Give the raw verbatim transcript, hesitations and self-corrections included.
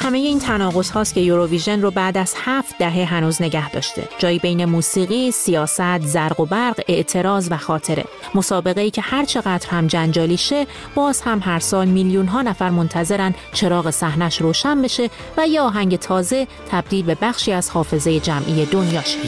همه این تناقض هاست که یوروویژن رو بعد از هفت دهه هنوز نگه داشته. جایی بین موسیقی، سیاست، زرق و برق، اعتراض و خاطره. مسابقه‌ای که هر چقدر هم جنجالی شه، باز هم هر سال میلیون ها نفر منتظرن چراغ صحنش روشن بشه و یه آهنگ تازه تبدیل به بخشی از حافظه جمعی دنیا شه.